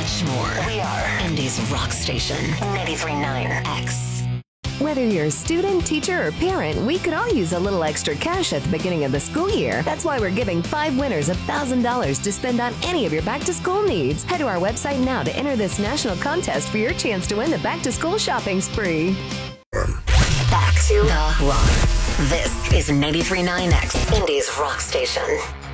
much more. We are Indy's rock station, 93.9 X. Whether you're a student, teacher, or parent, we could all use a little extra cash at the beginning of the school year. That's why we're giving 5 winners $1,000 to spend on any of your back-to-school needs. Head to our website now to enter this national contest for your chance to win the back-to-school shopping spree. Back to the rock. This is 93.9 X, Indy's rock station.